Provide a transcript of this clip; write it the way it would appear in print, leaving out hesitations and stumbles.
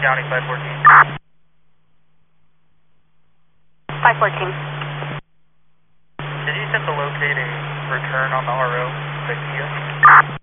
County 514. 514. Did you attempt to locate a return on the RO by Kia?